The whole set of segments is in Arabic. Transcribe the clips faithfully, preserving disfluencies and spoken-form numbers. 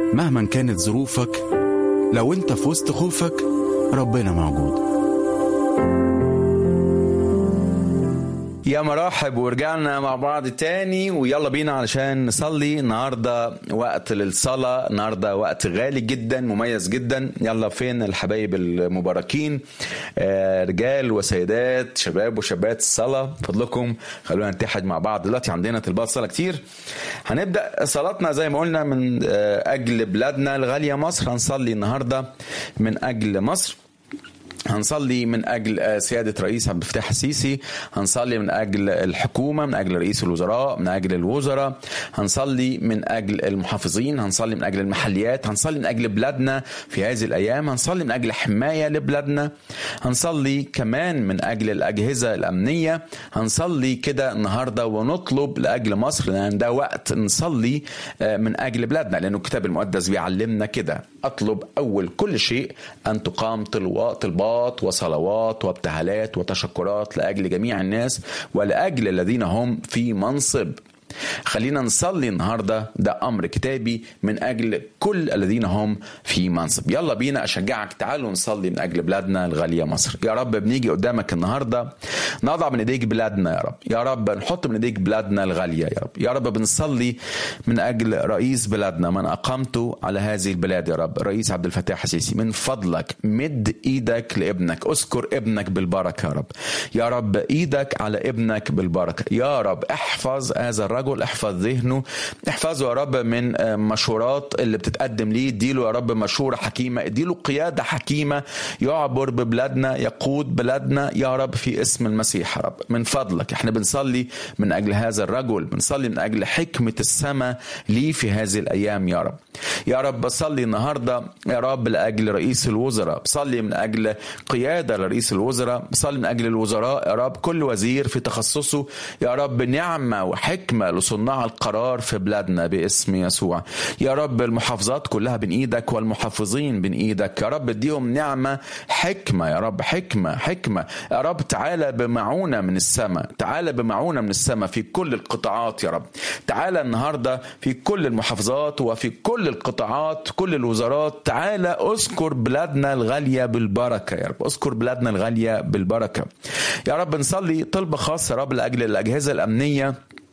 مهما كانت ظروفك، لو انت في وسط خوفك ربنا موجود. يا مرحب، ورجعنا مع بعض تاني ويلا بينا علشان نصلي. النهاردة وقت للصلاة، النهاردة وقت غالي جدا مميز جدا. يلا فين الحبايب المباركين، آه رجال وسيدات، شباب وشابات الصلاة، فضلكم خلونا نتحد مع بعض. دلوقتي عندنا طلبات صلاة كتير. هنبدأ صلاتنا زي ما قلنا من آه أجل بلادنا الغالية مصر. هنصلي النهاردة من أجل مصر، هنصلي من أجل سيادة رئيس عبد الفتاح السيسي، هنصلي من أجل الحكومة، من أجل رئيس الوزراء، من أجل الوزراء، هنصلي من أجل المحافظين، هنصلي من أجل المحليات، هنصلي من أجل بلادنا في هذه الأيام، هنصلي من أجل حماية لبلادنا، هنصلي كمان من أجل الأجهزة الأمنية. هنصلي كده النهاردة ونطلب لأجل مصر، لأن ده وقت نصلي من أجل بلادنا، لأنه الكتاب المقدس بيعلمنا كده: أطلب أول كل شيء أن تقام طلبات وصلوات وابتهالات وتشكرات لأجل جميع الناس ولأجل الذين هم في منصب. خلينا نصلي النهاردة، ده أمر كتابي، من أجل كل الذين هم في منصب. يلا بينا أشجعك، تعالوا نصلي من أجل بلادنا الغالية مصر. يا رب بنيجي قدامك النهاردة، نضع من إيديك بلادنا يا رب. يا رب نحط من إيديك بلادنا الغالية يا رب. يا رب بنصلي من أجل رئيس بلادنا، من أقامته على هذه البلاد يا رب، رئيس عبد الفتاح السيسي. من فضلك مد إيدك لابنك، أذكر ابنك بالبركة يا رب. يا رب إيدك على ابنك بالبركة يا رب. احفظ هذا الرجل، احفظ ذهنه، احفظه يا رب من مشورات اللي بتتقدم ليه. اديله يا رب مشورة حكيمة، اديله قيادة حكيمة يعبر ببلادنا، يقود بلادنا يا رب في اسم المسيح يا رب. من فضلك احنا بنصلي من اجل هذا الرجل، بنصلي من اجل حكمة السماء ليه في هذه الايام يا رب. يا رب بصلي النهاردة يا رب لأجل رئيس الوزراء، بصلي من أجل قيادة لرئيس الوزراء، بصلي من أجل الوزراء يا رب، كل وزير في تخصصه يا رب، نعمة وحكمة لصناع القرار في بلادنا باسم يسوع. يا رب المحافظات كلها بين إيدك والمحافظين بين إيدك يا رب، اديهم نعمة حكمة يا رب، حكمة حكمة يا رب. تعالى بمعونة من السماء، تعالى بمعونة من السماء في كل القطاعات يا رب. تعالى النهاردة في كل المحافظات وفي كل القطاعات، كل الوزارات. تعالى اذكر بلادنا الغالية بالبركة يا رب، اذكر بلادنا الغالية بالبركة يا رب. نصلي طلبة خاصة يا رب لأجل الأجهزة الأمنية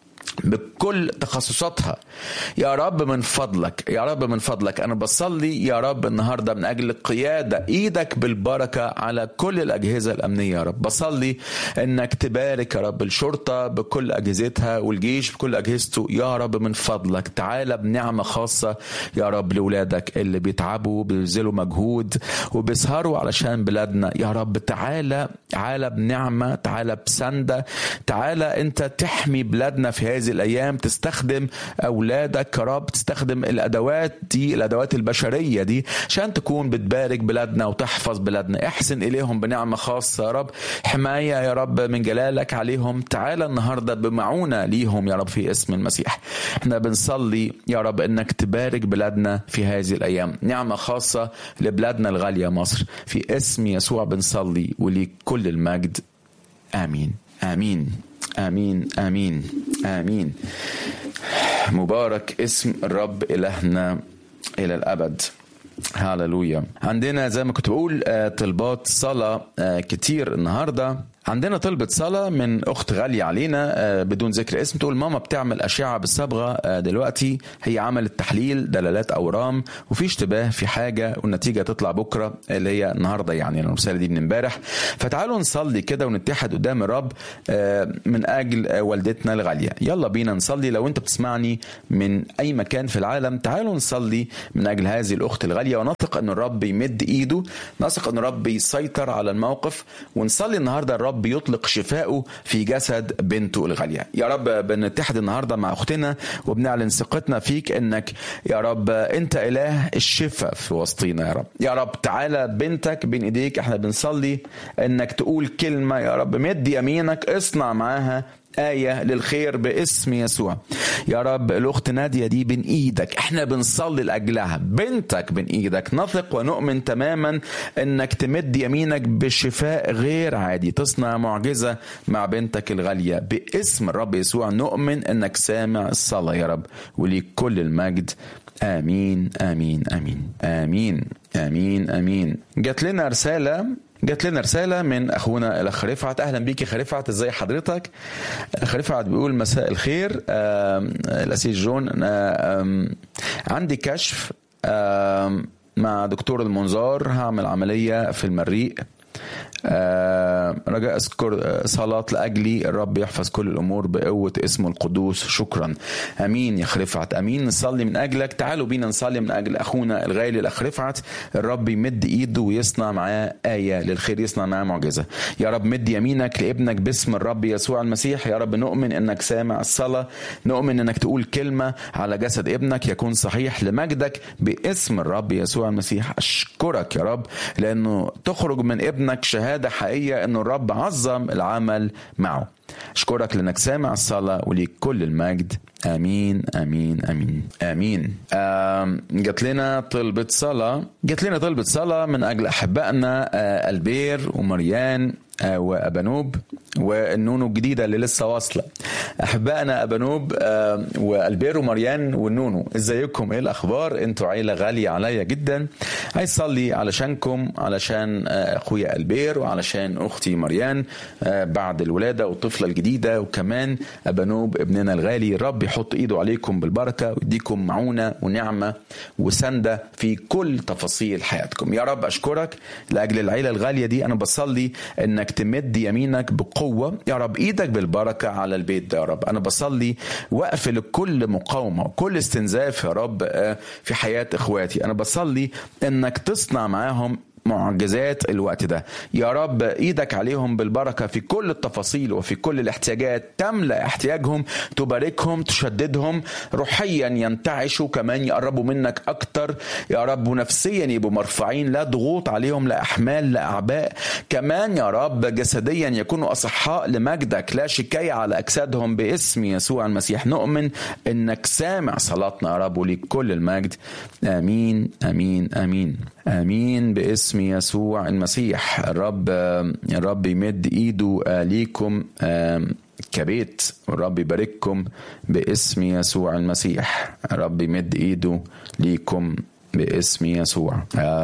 بكل تخصصاتها يا رب. من فضلك يا رب، من فضلك أنا بصلي يا رب النهاردة من أجل القيادة، إيدك بالبركة على كل الأجهزة الأمنية يا رب. بصلي أنك تبارك يا رب الشرطة بكل أجهزتها والجيش بكل أجهزته يا رب. من فضلك تعالى بنعمة خاصة يا رب لولادك اللي بيتعبوا بيبذلوا مجهود وبيسهروا علشان بلادنا يا رب. تعالى تعالى بنعمة، تعالى بسندة، تعالى أنت تحمي بلادنا في هذه الأيام. تستخدم أولادك يا رب، تستخدم الأدوات دي، الأدوات البشرية دي، عشان تكون بتبارك بلادنا وتحفظ بلادنا. احسن إليهم بنعمة خاصة يا رب، حماية يا رب من جلالك عليهم. تعالى النهاردة بمعونة ليهم يا رب في اسم المسيح. احنا بنصلي يا رب انك تبارك بلادنا في هذه الأيام، نعمة خاصة لبلادنا الغالية مصر في اسم يسوع بنصلي، وليك كل المجد. آمين آمين آمين آمين آمين. مبارك اسم الرب إلهنا إلى الأبد. هاللويا. عندنا زي ما كنت بقول طلبات صلاة كتير النهاردة. عندنا طلبة صلاة من أخت غالية علينا بدون ذكر اسم، تقول ماما بتعمل أشعة بالصبغة دلوقتي، هي عملت تحليل دلالات أورام وفي اشتباه في حاجة والنتيجة تطلع بكرة اللي هي النهاردة، يعني المرسالة دي من امبارح. فتعالوا نصلي كده ونتحد قدام الرب من أجل والدتنا الغالية. يلا بينا نصلي. لو أنت بتسمعني من أي مكان في العالم تعالوا نصلي من أجل هذه الأخت الغالية، ونثق أن الرب يمد إيده، نثق أن الرب يسيطر على الموقف، ونصلي النهاردة الرب بيطلق شفائه في جسد بنته الغالية. يا رب بنتحد النهاردة مع أختنا وبنعلن ثقتنا فيك أنك يا رب أنت إله الشفاء في وسطينا يا رب. يا رب تعالى بنتك بين إيديك، احنا بنصلي أنك تقول كلمة يا رب، مد يمينك اصنع معاها آية للخير باسم يسوع. يا رب الأخت نادية دي بين إيدك، احنا بنصلي لأجلها، بنتك بين إيدك، نثق ونؤمن تماما انك تمد يمينك بشفاء غير عادي، تصنع معجزة مع بنتك الغالية باسم الرب يسوع. نؤمن انك سامع الصلاة يا رب، وليك كل المجد. آمين آمين آمين آمين آمين آمين. جات لنا رسالة جات لنا رسالة من أخونا الأخ رفعت. أهلا بيك يا رفعت، إزاي حضرتك؟ الأخ رفعت بيقول مساء الخير الأسيس جون، عندي كشف مع دكتور المنظار، هعمل عملية في المريء، آه رجاء اذكر صلاة لأجلي، الرب يحفظ كل الأمور بقوة اسمه القدوس. شكرا. أمين يا أخ رفعت، أمين. نصلي من أجلك. تعالوا بينا نصلي من أجل أخونا الغالي الأخ رفعت، الرب يمد إيده ويصنع معاه آية للخير، يصنع معاه معجزة. يا رب مد يمينك لابنك باسم الرب يسوع المسيح. يا رب نؤمن أنك سامع الصلاة، نؤمن أنك تقول كلمة على جسد ابنك يكون صحيح لمجدك باسم الرب يسوع المسيح. أشكرك يا رب لأنه تخرج من ابنك شهادة حقيقية أنه الرب عظم العمل معه. أشكرك لأنك سامع الصلاة وليك كل المجد. آمين آمين آمين آمين. جات لنا طلبة صلاة جات لنا طلبة صلاة من أجل أحبائنا البير ومريان وأبانوب والنونو الجديدة اللي لسه واصلة. أحبائنا أبانوب والبير ومريان والنونو، إزيكم؟ إيه الأخبار؟ أنتوا عيلة غالية عليا جدا. عايز صلي علشانكم، علشان أخويا البير وعلشان أختي مريان بعد الولادة والطفلة الجديدة، وكمان أبانوب ابننا الغالي. رب يحط إيده عليكم بالبركة ويديكم معونة ونعمة وسندة في كل تفاصيل حياتكم. يا رب أشكرك لأجل العيلة الغالية دي. أنا بصلي إنك تمد يمينك بقوة يا رب، إيدك بالبركة على البيت ده يا رب. أنا بصلي وقفل كل مقاومة وكل استنزاف يا رب في حياة إخواتي. أنا بصلي إنك تصنع معاهم معجزات الوقت ده يا رب، ايدك عليهم بالبركة في كل التفاصيل وفي كل الاحتياجات، تملأ احتياجهم، تباركهم، تشددهم روحيا، ينتعشوا كمان، يقربوا منك اكتر يا رب، ونفسيا يبقوا مرفعين، لا ضغوط عليهم، لا احمال، لا اعباء. كمان يا رب جسديا يكونوا اصحاء لمجدك، لا شكاية على اجسادهم باسم يسوع المسيح. نؤمن انك سامع صلاتنا يا رب وليك كل المجد. امين امين امين امين باسم يسوع المسيح. الرب الرب يمد ايده ليكم كبيت، والرب يبارككم باسم يسوع المسيح. الرب يمد ايده ليكم باسم يسوع.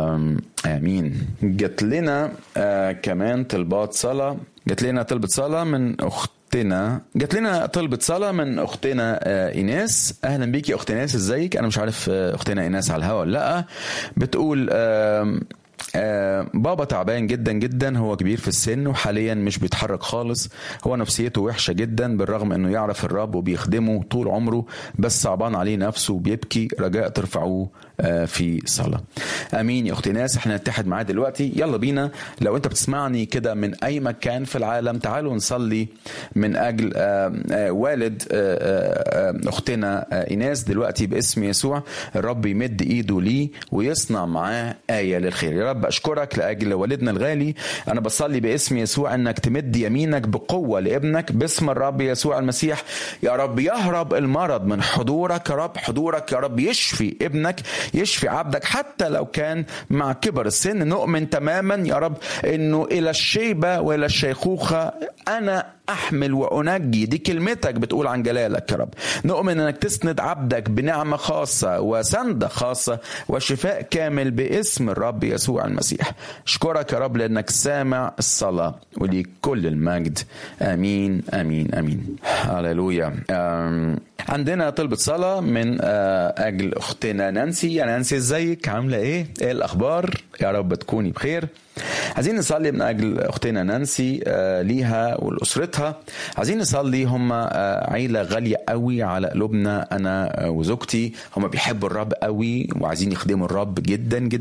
امين. جت لنا كمان طلبات صلاة. جت لنا طلبة صلاة من اخت جات لنا طلبة صلاة من أختنا إيناس. أهلا بيك يا أخت إيناس، إزيك؟ أنا مش عارف أختنا إيناس على الهواء لا. بتقول آه بابا تعبان جدا جدا، هو كبير في السن وحاليا مش بيتحرك خالص، هو نفسيته وحشة جدا بالرغم انه يعرف الرب وبيخدمه طول عمره، بس صعبان عليه نفسه وبيبكي. رجاء ترفعوه آه في صلاة. امين يا اختي ناس. احنا نتحد معاه دلوقتي. يلا بينا، لو انت بتسمعني كده من اي مكان في العالم، تعالوا نصلي من اجل آه آه والد آه آه اختنا آه ايناس دلوقتي باسم يسوع. الرب يمد ايده ليه ويصنع معاه آية للخير. يا رب أشكرك لأجل والدنا الغالي. أنا بصلي باسم يسوع أنك تمد يمينك بقوة لابنك باسم الرب يسوع المسيح. يا رب يهرب المرض من حضورك يا رب، حضورك يا رب يشفي ابنك، يشفي عبدك حتى لو كان مع كبر السن. نؤمن تماما يا رب أنه إلى الشيبة وإلى الشيخوخة أنا أحمل وأنجي. دي كلمتك بتقول عن جلالك يا رب. نؤمن أنك تسند عبدك بنعمة خاصة وسندة خاصة وشفاء كامل باسم الرب يسوع المسيح. أشكرك يا رب لأنك سامع الصلاة وليك كل المجد. آمين آمين آمين. هاليلويا. عندنا طلبة صلاة من أجل أختنا نانسي. يا نانسي إزيك؟ عاملة إيه؟ إيه الأخبار؟ يا رب تكوني بخير. عايزين نصلي من أجل أختنا نانسي ليها ولأسرتها. عايزين نصلي، هم عيلة غالية قوي على قلوبنا أنا وزوجتي، هم بيحبوا الرب قوي وعايزين يخدموا الرب جدا جدا.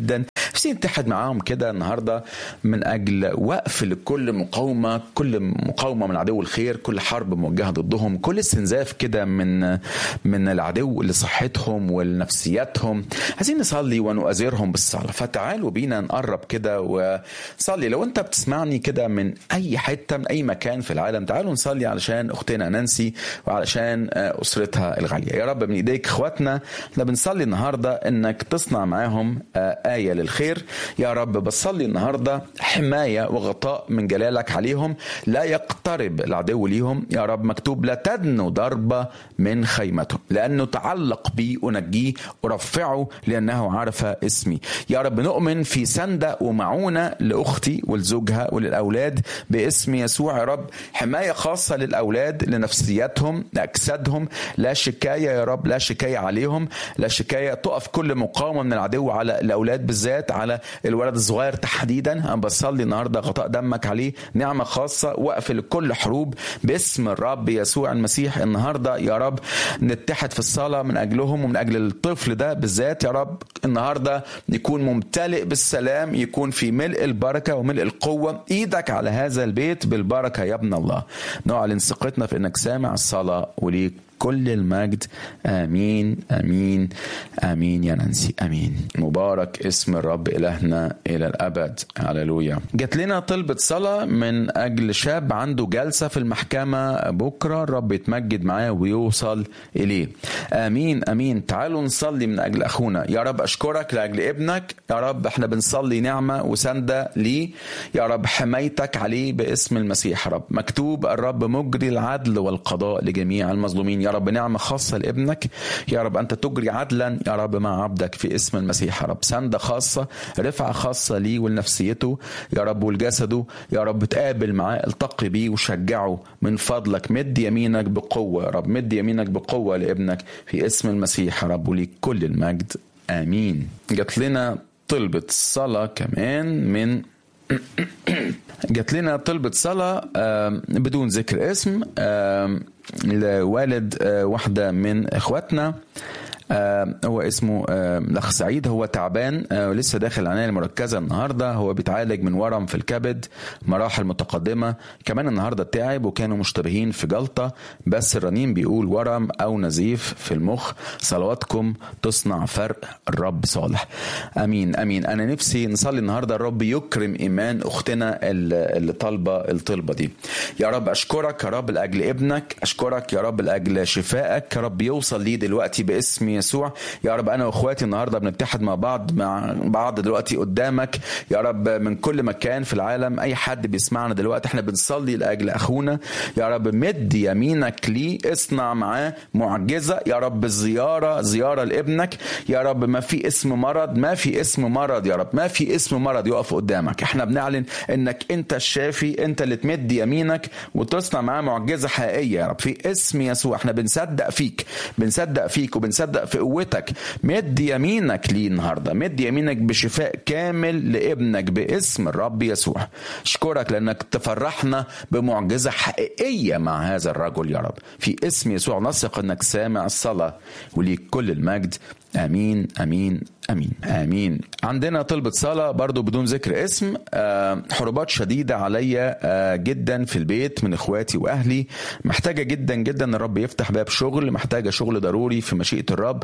نفسي نتحد معاهم كده النهاردة من أجل وقف لكل مقاومة، كل مقاومة من عدو الخير، كل حرب موجهة ضدهم، كل استنزاف كده من من العدو لصحتهم ولنفسياتهم. عايزين نصلي ونؤازرهم بالصلاة. فتعالوا بينا نقرب كده وصلي. لو انت بتسمعني كده من أي حتة من أي مكان في العالم، تعالوا نصلي علشان أختنا نانسي وعلشان أسرتها الغالية. يا رب من إيديك إخواتنا، احنا بنصلي النهاردة إنك تصنع معاهم آية للخير. يا رب بصلي النهاردة حماية وغطاء من جلالك عليهم، لا يقترب العدو ليهم. يا رب مكتوب لا تدنو ضربة من خيمته، لأنه تعلق بي أنجيه أرفعه لأنه عرف اسمي. يا رب نؤمن في سندة ومعونة لأختي ولزوجها وللأولاد باسم يسوع. يا رب حماية خاصة للأولاد، لنفسياتهم، لأجسادهم، لا شكاية يا رب، لا شكاية عليهم، لا شكاية. تقف كل مقاومة من العدو على الأولاد بالذات، على الولد الصغير تحديدا. أنا بصلي النهاردة غطاء دمك عليه، نعمة خاصة، وقف لكل حروب باسم الرب يسوع المسيح. النهاردة يا رب نتحد في الصلاة من أجلهم ومن أجل الطفل ده بالذات. يا رب النهاردة يكون ممتلئ بالسلام، يكون في ملء البركة وملء القوة. إيدك على هذا البيت بالبركة يا ابن الله. نعلن ثقتنا في أنك سامع الصلاة وليك كل المجد. آمين آمين آمين يا نانسي، آمين. مبارك اسم الرب إلهنا إلى الأبد. هللويا. جات لنا طلبة صلاة من أجل شاب عنده جلسة في المحكمة بكرة، الرب يتمجد معاه ويوصل إليه. آمين آمين. تعالوا نصلي من أجل أخونا. يا رب أشكرك لأجل ابنك. يا رب احنا بنصلي نعمة وسندة ليه. يا رب حمايتك عليه باسم المسيح. يا رب مكتوب الرب مجري العدل والقضاء لجميع المظلومين. يا رب نعمة خاصة لابنك. يا رب أنت تجري عدلا يا رب مع عبدك في اسم المسيح. يا رب سندة خاصة، رفعة خاصة ليه ولنفسيته يا رب ولجسده. يا رب تقابل معاه، التقي بيه وشجعه من فضلك. مد يمينك بقوة يا رب، مد يمينك بقوة لابنك في اسم المسيح. يا رب وليك كل المجد. آمين. جات لنا طلبة صلاة كمان من جات لنا طلبة صلاة بدون ذكر اسم، لوالد واحدة من اخواتنا. آه هو اسمه آه الأخ سعيد. هو تعبان آه لسه داخل العناية المركزة النهاردة. هو بيتعالج من ورم في الكبد مراحل متقدمة. كمان النهاردة تعب وكانوا مشتبهين في جلطة، بس الرنين بيقول ورم أو نزيف في المخ. صلواتكم تصنع فرق. الرب صالح. أمين أمين. أنا نفسي نصلي النهاردة الرب يكرم إيمان أختنا اللي طالبة الطلبة دي. يا رب أشكرك يا رب لأجل ابنك، أشكرك يا رب لأجل شفائك. يا رب يوصل لي دلوقتي باسم يسوع. يا رب أنا وأخواتي النهاردة بنتحد مع بعض مع بعض دلوقتي قدامك يا رب من كل مكان في العالم. أي حد بيسمعنا دلوقتي احنا بنصلي لأجل أخونا. يا رب مد يمينك ليه، اصنع معاه معجزة. يا رب زيارة زيارة لابنك. يا رب ما في اسم مرض، ما في اسم مرض يا رب، ما في اسم مرض يقف قدامك. احنا بنعلن انك انت الشافي، انت اللي تمد يمينك وتصنع معاه معجزة حقيقية يا رب في اسم يسوع. احنا بنصدق فيك، بنصدق فيك وبنصدق في قوتك. مد يمينك ليه النهاردة، مد يمينك بشفاء كامل لابنك باسم الرب يسوع. اشكرك لانك تفرحنا بمعجزة حقيقية مع هذا الرجل يا رب في اسم يسوع. نثق انك سامع الصلاة وليك كل المجد. امين امين امين امين. عندنا طلبة صلاة برضو بدون ذكر اسم. حروبات شديدة عليا جدا في البيت من اخواتي واهلي. محتاجة جدا جدا الرب يفتح باب شغل، محتاجة شغل ضروري في مشيئة الرب.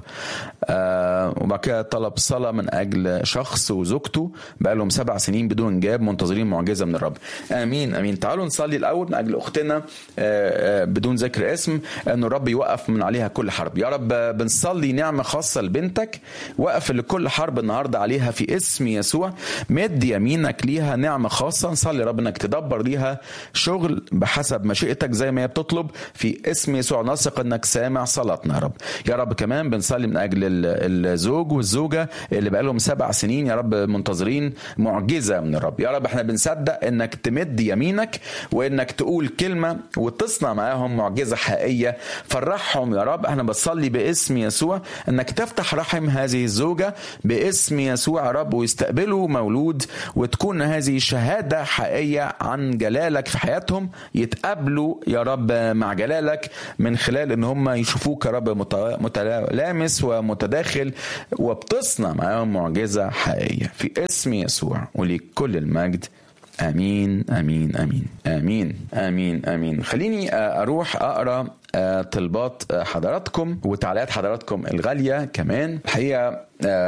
وبعد كده طلب صلاة من اجل شخص وزوجته بقالهم سبع سنين بدون انجاب، منتظرين معجزة من الرب. امين امين. تعالوا نصلي الاول من اجل اختنا بدون ذكر اسم، ان الرب يوقف من عليها كل حرب. يا رب بنصلي نعمة خاصة بنتك، وقف لكل حرب النهاردة عليها في اسم يسوع. مد يمينك ليها نعمة خاصة. نصلي رب انك تدبر ليها شغل بحسب مشيئتك زي ما هي بتطلب في اسم يسوع. نثق انك سامع صلاتنا يا رب. يا رب كمان بنصلي من اجل الزوج والزوجة اللي بقالهم سبع سنين يا رب منتظرين معجزة من الرب. يا رب احنا بنصدق انك تمد يمينك وانك تقول كلمة وتصنع معاهم معجزة حقيقية. فرحهم يا رب. احنا بنصلي باسم يسوع انك تفتح افتح رحم هذه الزوجة باسم يسوع يا رب، ويستقبلوا مولود، وتكون هذه شهادة حقيقية عن جلالك في حياتهم، يتقابلوا يا رب مع جلالك من خلال ان هم يشوفوك يا رب متلامس ومتداخل، وبتصنع معاهم معجزة حقيقية في اسم يسوع، ولكل المجد. آمين آمين آمين آمين آمين آمين. خليني أروح أقرأ طلبات حضراتكم وتعليقات حضراتكم الغالية كمان. الحقيقة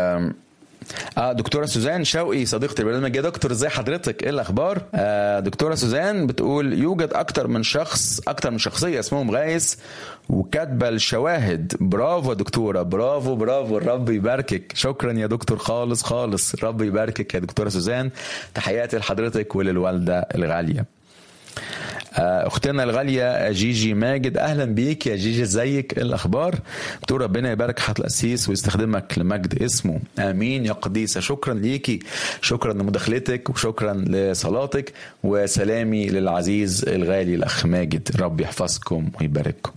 آه دكتورة سوزان شوقي صديقة البرنامج، يا دكتور ازاي حضرتك، ايه الاخبار؟ آه دكتورة سوزان بتقول يوجد اكتر من شخص اكتر من شخصية اسمهم غايس وكاتبة الشواهد. برافو دكتورة، برافو برافو، الرب يباركك. شكرا يا دكتور خالص خالص، رب يباركك يا دكتورة سوزان. تحياتي لحضرتك وللوالدة الغالية. اختنا الغاليه جيجي ماجد، اهلا بيك يا جيجي، ازيك، ايه الاخبار؟ بتقول ربنا يبارك حضرة القسيس ويستخدمك لمجد اسمه. امين يا قديسه. شكرا ليكي، شكرا لمداخلتك، وشكرا لصلاتك، وسلامي للعزيز الغالي الاخ ماجد. رب يحفظكم ويبارككم.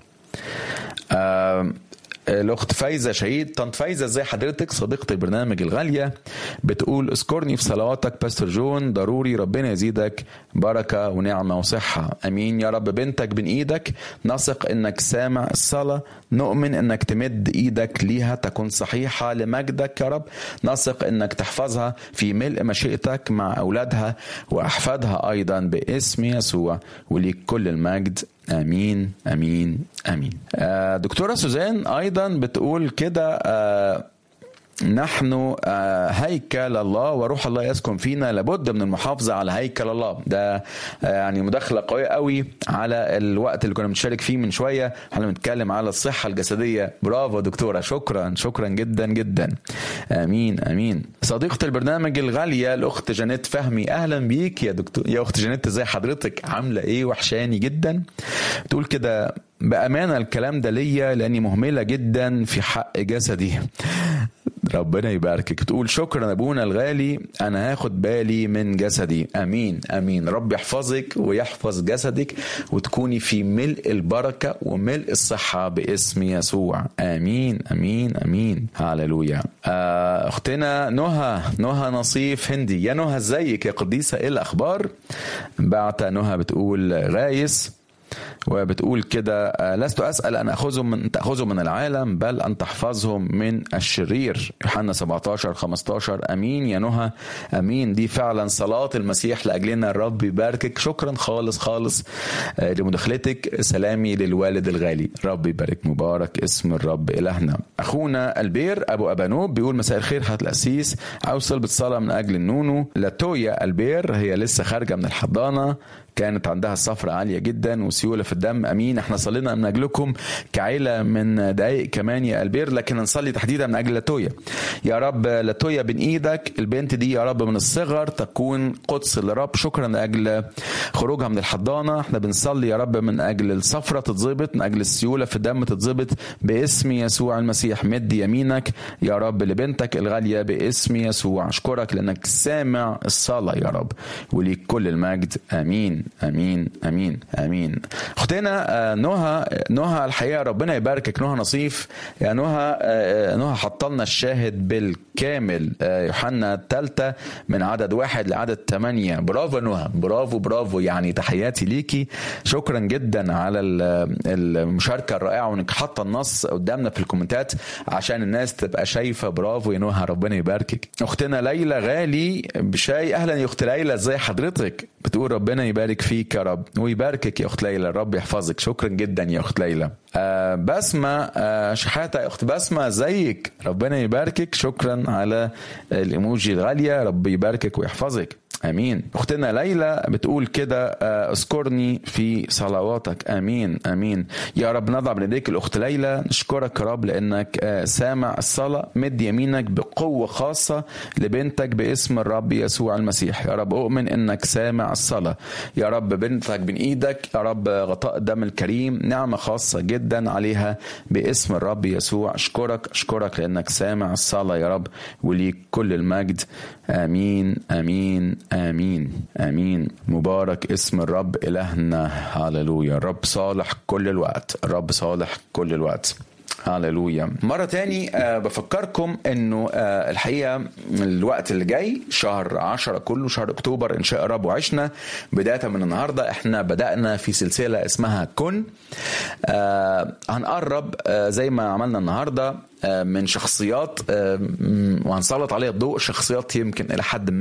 آه الأخت فايزة شهيد، طنط فايزة ازاي حضرتك صديقة البرنامج الغالية، بتقول اذكرني في صلواتك باستر جون، ضروري ربنا يزيدك بركة ونعمة وصحة. امين يا رب. بنتك بين ايدك، نثق انك سامع الصلاة، نؤمن انك تمد ايدك ليها تكون صحيحة لمجدك يا رب، نثق انك تحفظها في ملء مشيئتك مع اولادها واحفادها ايضا باسم يسوع، وليك كل المجد. امين امين امين. آه دكتورة سوزان ايضا بتقول كده، آه نحن هيكل الله وروح الله يسكن فينا، لابد من المحافظة على هيكل الله. ده يعني مداخلة قوية قوي على الوقت اللي كنا بنشارك فيه من شوية، احنا بنتكلم على الصحة الجسدية. برافو دكتورة، شكرا شكرا جدا جدا. امين امين. صديقة البرنامج الغالية الاخت جانيت فهمي، اهلا بيك يا دكتور، يا اخت جانيت ازاي حضرتك، عاملة ايه، وحشاني جدا. تقول كده بأمانة الكلام ده ليا لأني مهملة جدا في حق جسدي. ربنا يباركك. تقول شكرا أبونا الغالي، أنا هاخد بالي من جسدي. أمين أمين. رب يحفظك ويحفظ جسدك، وتكوني في ملء البركة وملء الصحة باسم يسوع. أمين أمين أمين. هاللويا. أختنا نهى نهى نصيف هندي، يا نهى ازيك يا قديسة، إيه الأخبار؟ بعت نهى بتقول غايس، وبتقول كده لست أسأل أن أخذهم من تأخذهم من العالم، بل أن تحفظهم من الشرير. يوحنا سبعتاشر خمستاشر. أمين يا نهى أمين. دي فعلا صلاة المسيح لأجلنا. الرب يباركك. شكرا خالص خالص لمداخلتك. سلامي للوالد الغالي. رب يبارك، مبارك اسم الرب إلهنا. أخونا البير أبو أبانوب بيقول مساء الخير حضرة القسيس، عاوز طلبة صلاة من أجل النونو لاتويا البير، هي لسه خارجة من الحضانة، كانت عندها الصفرة عالية جدا وسيولة في الدم. أمين. احنا صلينا من أجلكم كعيلة من دقائق كمان يا البير، لكن نصلي تحديدا من أجل لاتويا. يا رب لاتويا بين إيدك، البنت دي يا رب من الصغر تكون قدس لرب. شكرا لأجل خروجها من الحضانة. احنا بنصلي يا رب من أجل الصفرة تتظبط، من أجل السيولة في الدم تتظبط باسم يسوع المسيح. مد يمينك يا رب لبنتك الغالية باسم يسوع. أشكرك لأنك سامع الصلاة يا رب، وليك كل المجد. آمين امين امين امين. اختنا نهى نهى الحقيقه ربنا يباركك نهى نصيف. يا نهى نهى حط لنا الشاهد بالكامل، يوحنا الثالثه من عدد واحد لعدد ثمانية. برافو نهى، برافو برافو، يعني تحياتي ليكي. شكرا جدا على المشاركه الرائعه، وانك حاطه النص قدامنا في الكومنتات عشان الناس تبقى شايفه. برافو يا نهى، ربنا يباركك. اختنا ليلى غالي بشاي، اهلا يا اخت ليلى، ازاي حضرتك؟ بتقول ربنا يبارك فيك يا رب ويباركك يا اخت ليلى، رب يحفظك. شكرا جدا يا اخت ليلى. آه بسمة آه شحاتة، يا اخت بسمة ازيك؟ ربنا يباركك. شكرا على الايموجي الغالية، رب يباركك ويحفظك. امين. اختنا ليلى بتقول كده اذكرني في صلواتك. امين امين. يا رب نضع بين يديك الاخت ليلى، نشكرك يا رب لانك سامع الصلاه. مد يمينك بقوه خاصه لبنتك باسم الرب يسوع المسيح. يا رب اؤمن انك سامع الصلاه. يا رب بنتك بين ايدك، يا رب غطاء الدم الكريم نعمه خاصه جدا عليها باسم الرب يسوع. اشكرك اشكرك لانك سامع الصلاه يا رب، وليك كل المجد. امين امين آمين آمين. مبارك اسم الرب إلهنا. هاللويا. الرب صالح كل الوقت، الرب صالح كل الوقت. هاللويا. مرة تاني أه بفكركم انه أه الحقيقة الوقت اللي جاي شهر عشرة كله شهر اكتوبر ان شاء رب، وعشنا بداية من النهاردة احنا بدأنا في سلسلة اسمها كن. أه هنقرب أه زي ما عملنا النهاردة أه من شخصيات أه وهنسلط عليها الضوء، شخصيات يمكن الى حد